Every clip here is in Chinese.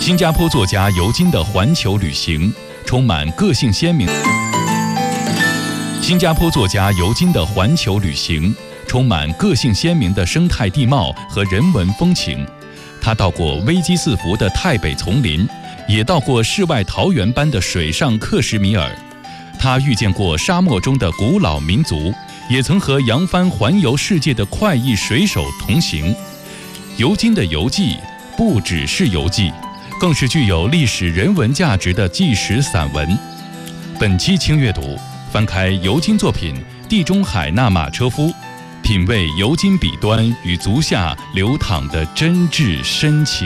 新加坡作家尤金的环球旅行充满个性鲜明。新加坡作家尤金的环球旅行充满个性鲜明的生态地貌和人文风情。他到过危机四伏的泰北丛林，也到过世外桃源般的水上克什米尔。他遇见过沙漠中的古老民族，也曾和扬帆环游世界的快意水手同行。尤金的游记不只是游记，更是具有历史人文价值的纪实散文。本期轻阅读，翻开尤金作品《地中海那马车夫》，品味尤金笔端与足下流淌的真挚深情。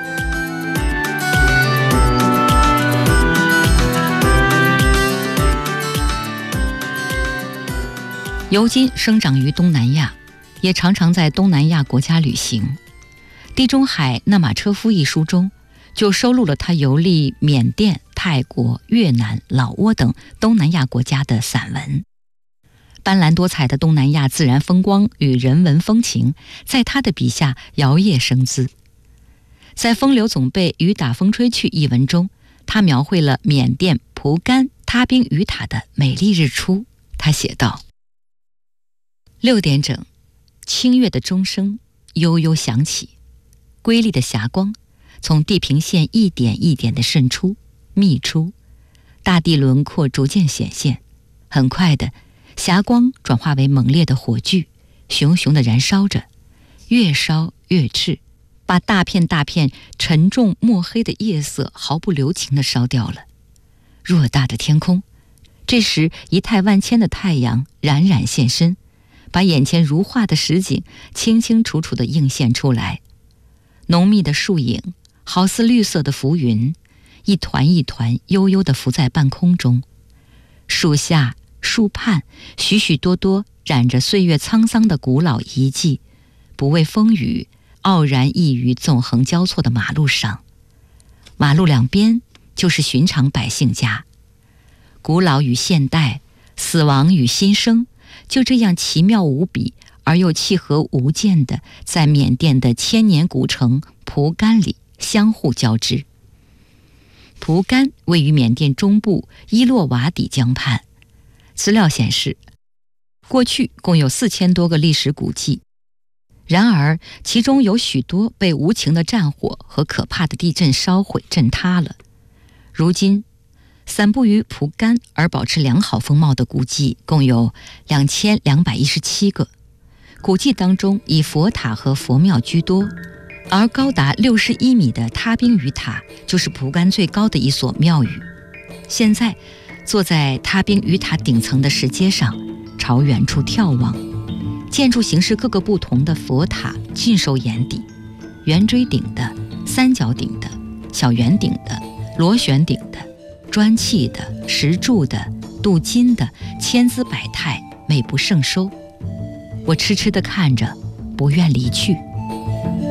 尤金生长于东南亚，也常常在东南亚国家旅行。《地中海那马车夫》一书中就收录了他游历缅甸、泰国、越南、老挝等东南亚国家的散文。斑斓多彩的东南亚自然风光与人文风情，在他的笔下摇曳生姿。在《风流总被雨打风吹去》一文中，他描绘了缅甸蒲甘他冰雨塔的美丽日出。他写道：6点整，清越的钟声悠悠响起，瑰丽的霞光从地平线一点一点地渗出、密出，大地轮廓逐渐显现。很快的，霞光转化为猛烈的火炬，熊熊地燃烧着，越烧越炽，把大片大片沉重墨黑的夜色毫不留情地烧掉了。偌大的天空，这时仪态万千的太阳冉冉现身，把眼前如画的实景清清楚楚地映现出来。浓密的树影好似绿色的浮云，一团一团悠悠地浮在半空中。树下树畔许许多多染着岁月沧桑的古老遗迹，不畏风雨，傲然熠于纵横交错的马路上。马路两边就是寻常百姓家，古老与现代，死亡与新生，就这样奇妙无比而又契合无间的在缅甸的千年古城蒲甘里相互交织。蒲甘位于缅甸中部伊洛瓦底江畔。资料显示，过去共有4000多个历史古迹，然而其中有许多被无情的战火和可怕的地震烧毁震塌了。如今散布于蒲甘而保持良好风貌的古迹共有2217个，古迹当中以佛塔和佛庙居多，而高达61米的他冰雨塔就是蒲甘最高的一所庙宇。现在坐在他冰雨塔顶层的石阶上，朝远处眺望，建筑形式各个不同的佛塔尽收眼底，圆锥顶的、三角顶的、小圆顶的、螺旋顶的、砖砌的、石柱的、镀金的，千姿百态，美不胜收。我痴痴地看着，不愿离去。